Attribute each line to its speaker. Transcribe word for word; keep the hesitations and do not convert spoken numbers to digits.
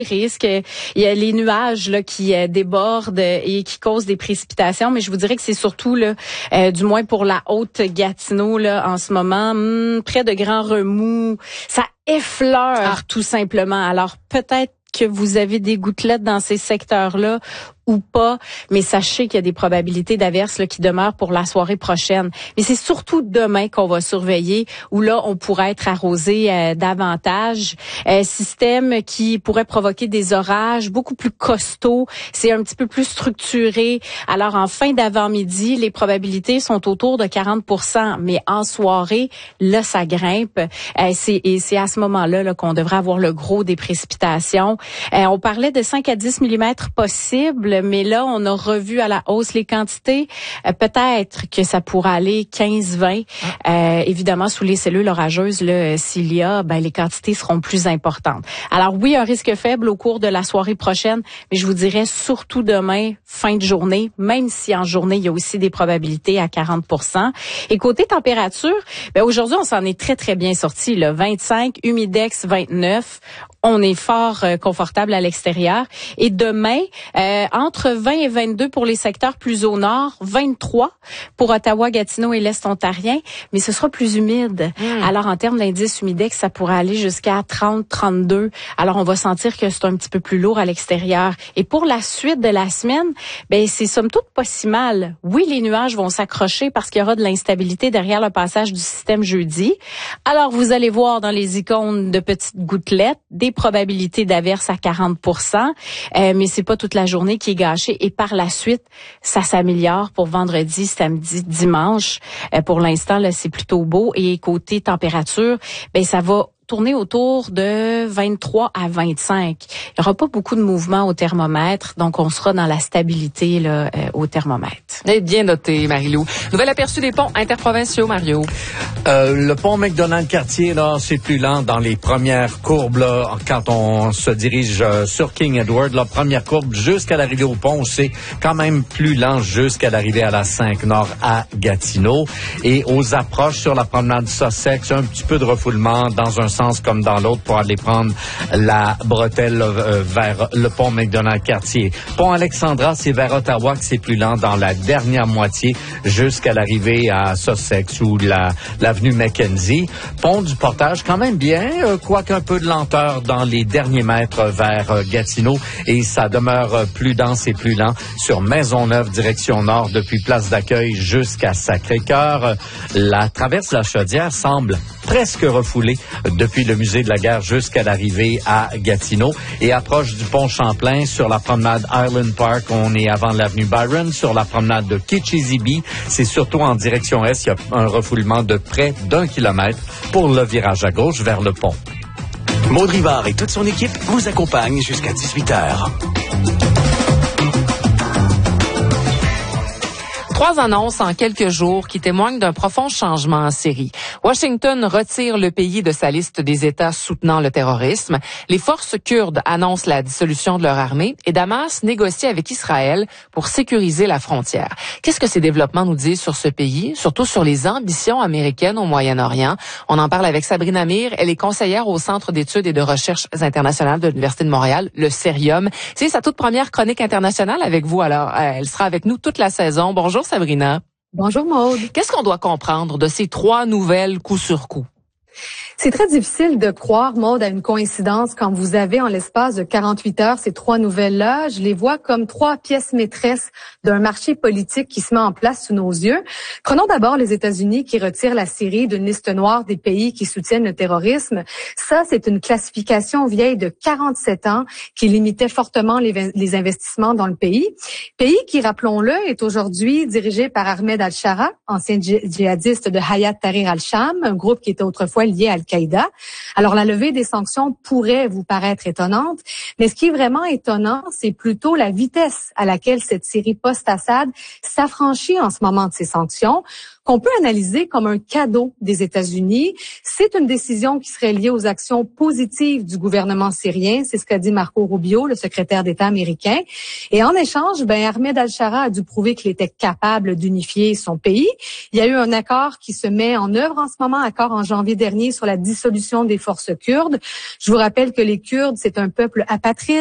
Speaker 1: risque. Il y a les nuages là qui euh, débordent et qui causent des précipitations, mais je vous dirais que c'est surtout là, euh, du moins pour la Haute-Gatineau là en ce moment, hum, près de grands remous, ça effleure ah. tout simplement. Alors peut-être que vous avez des gouttelettes dans ces secteurs-là ou pas, mais sachez qu'il y a des probabilités d'averses là, qui demeurent pour la soirée prochaine. Mais c'est surtout demain qu'on va surveiller, où là, on pourrait être arrosé euh, davantage. Euh, système qui pourrait provoquer des orages beaucoup plus costauds. C'est un petit peu plus structuré. Alors, en fin d'avant-midi, les probabilités sont autour de quarante pour cent, mais en soirée, là, ça grimpe. Euh, c'est, et c'est à ce moment-là là, qu'on devrait avoir le gros des précipitations. Euh, on parlait de cinq à dix millimètres possibles, mais là, on a revu à la hausse les quantités. Euh, peut-être que ça pourra aller quinze vingt. Euh, évidemment, sous les cellules orageuses, là, s'il y a, ben, les quantités seront plus importantes. Alors oui, un risque faible au cours de la soirée prochaine, mais je vous dirais surtout demain, fin de journée, même si en journée, il y a aussi des probabilités à quarante pour cent. Et côté température, ben, aujourd'hui, on s'en est très, très bien sorti. Là. vingt-cinq, humidex vingt-neuf. On est fort euh, confortable à l'extérieur. Et demain, euh, entre vingt et vingt-deux pour les secteurs plus au nord, vingt-trois pour Ottawa, Gatineau et l'Est ontarien, mais ce sera plus humide. Mmh. Alors, en termes d'indice humidex, ça pourrait aller jusqu'à trente, trente-deux. Alors, on va sentir que c'est un petit peu plus lourd à l'extérieur. Et pour la suite de la semaine, ben c'est somme toute pas si mal. Oui, les nuages vont s'accrocher parce qu'il y aura de l'instabilité derrière le passage du système jeudi. Alors, vous allez voir dans les icônes de petites gouttelettes des probabilités d'averse à quarante pour cent, euh, mais c'est pas toute la journée qui est gâchée. Et par la suite, ça s'améliore pour vendredi, samedi, dimanche. Euh, pour l'instant, là, c'est plutôt beau. Et côté température, ben ça va tourner autour de vingt-trois à vingt-cinq. Il n'y aura pas beaucoup de mouvement au thermomètre, donc on sera dans la stabilité là, euh, au thermomètre.
Speaker 2: Et bien noté, Marie-Lou. Nouvel aperçu des ponts interprovinciaux, Mario.
Speaker 3: Euh, le pont McDonald-Cartier, là, c'est plus lent dans les premières courbes, là, quand on se dirige euh, sur King Edward. La première courbe jusqu'à l'arrivée au pont, c'est quand même plus lent jusqu'à l'arrivée à la cinq Nord à Gatineau. Et aux approches sur la promenade Sussex, un petit peu de refoulement dans un sens comme dans l'autre pour aller prendre la bretelle euh, vers le pont McDonald-Cartier. Pont Alexandra, c'est vers Ottawa que c'est plus lent dans la dernière moitié jusqu'à l'arrivée à Sussex ou la, l'avenue Mackenzie. Pont du Portage, quand même bien, euh, quoique un peu de lenteur dans les derniers mètres vers euh, Gatineau et ça demeure euh, plus dense et plus lent sur Maisonneuve, direction nord, depuis Place d'Accueil jusqu'à Sacré-Cœur. Euh, la traverse de la Chaudière semble presque refoulée depuis le musée de la Guerre jusqu'à l'arrivée à Gatineau et approche du pont Champlain sur la promenade Island Park. On est avant l'avenue Byron. Sur la promenade de Kitchizibee, c'est surtout en direction est. Il y a un refoulement de près d'un kilomètre pour le virage à gauche vers le pont.
Speaker 4: Maud Rivard et toute son équipe vous accompagnent jusqu'à dix-huit heures.
Speaker 2: Trois annonces en quelques jours qui témoignent d'un profond changement en Syrie. Washington retire le pays de sa liste des États soutenant le terrorisme. Les forces kurdes annoncent la dissolution de leur armée et Damas négocie avec Israël pour sécuriser la frontière. Qu'est-ce que ces développements nous disent sur ce pays, surtout sur les ambitions américaines au Moyen-Orient? On en parle avec Sabrina Mir. Elle est conseillère au Centre d'études et de recherche internationales de l'Université de Montréal, le Cerium. C'est sa toute première chronique internationale avec vous. Alors, elle sera avec nous toute la saison. Bonjour Sabrina.
Speaker 5: Bonjour Maude.
Speaker 2: Qu'est-ce qu'on doit comprendre de ces trois nouvelles coup sur coup?
Speaker 5: C'est très difficile de croire, Maude, à une coïncidence quand vous avez en l'espace de quarante-huit heures ces trois nouvelles-là. Je les vois comme trois pièces maîtresses d'un marché politique qui se met en place sous nos yeux. Prenons d'abord les États-Unis qui retirent la Syrie d'une liste noire des pays qui soutiennent le terrorisme. Ça, c'est une classification vieille de quarante-sept ans qui limitait fortement les, les investissements dans le pays. Pays qui, rappelons-le, est aujourd'hui dirigé par Ahmed al-Shara, ancien djihadiste de Hayat Tahrir al-Sham, un groupe qui était autrefois lié à Al-Qaïda. Alors, la levée des sanctions pourrait vous paraître étonnante, mais ce qui est vraiment étonnant, c'est plutôt la vitesse à laquelle cette Syrie post-Assad s'affranchit en ce moment de ces sanctions, qu'on peut analyser comme un cadeau des États-Unis. C'est une décision qui serait liée aux actions positives du gouvernement syrien, c'est ce qu'a dit Marco Rubio, le secrétaire d'État américain. Et en échange, ben Ahmed al-Shara a dû prouver qu'il était capable d'unifier son pays. Il y a eu un accord qui se met en œuvre en ce moment, accord en janvier dernier, dernier sur la dissolution des forces kurdes. Je vous rappelle que les Kurdes, c'est un peuple apatride.